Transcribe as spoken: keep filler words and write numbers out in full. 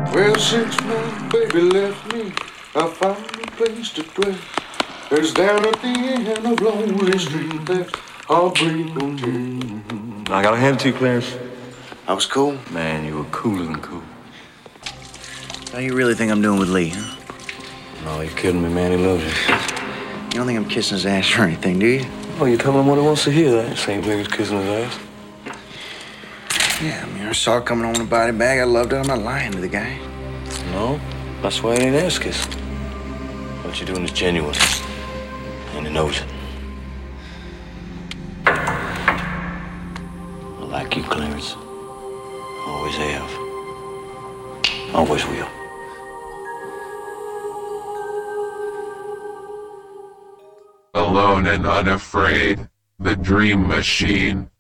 Well, since my baby left me, I found a place to dwell. There's down at the end of Lonely Street, there's Heartbreak Hotel. I gotta hand it to you, Clarence. I was cool. Man, you were cooler than cool. How you really think I'm doing with Lee, huh? No, you're kidding me, man. He loves you. You don't think I'm kissing his ass or anything, do you? Oh, you tell him what he wants to hear. That Saint Vegas kissing his ass. Yeah, I mean, I saw it coming on in a body bag. I loved it. I'm not lying to the guy. No, that's why he ain't ass kissing. What you're doing is genuine. And he knows it. I like you, Clarence. Always have. Always will. Alone and Unafraid, The Dream Machine.